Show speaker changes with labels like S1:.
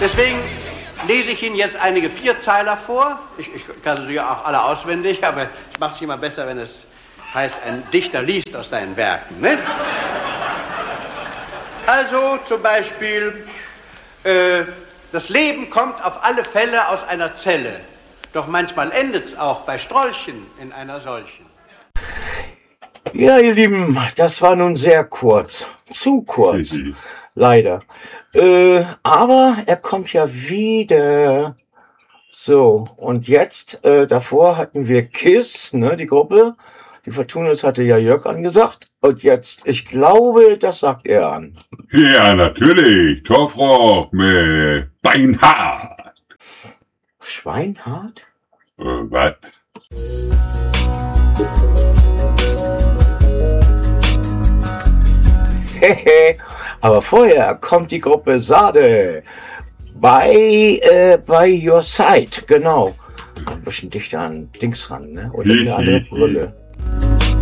S1: Deswegen lese ich Ihnen jetzt einige Vierzeiler vor. Ich kann sie ja auch alle auswendig, aber es macht sich immer besser, wenn es heißt, ein Dichter liest aus seinen Werken, ne? Also zum Beispiel, das Leben kommt auf alle Fälle aus einer Zelle. Doch manchmal endet es auch bei Strolchen in einer solchen.
S2: Ja, ihr Lieben, das war nun sehr kurz. Zu kurz. Leider. Aber er kommt ja wieder. So, und jetzt, davor hatten wir KISS, ne, die Gruppe. Die Fortunas hatte ja Jörg angesagt. Und jetzt, ich glaube, das sagt er an.
S3: Ja, natürlich. Torfrock mit Beinhard.
S2: Schweinhard?
S3: Was?
S2: Aber vorher kommt die Gruppe Sade. By Your Side, genau. Ein bisschen dichter an Dings ran, ne? Oder eine andere Brille.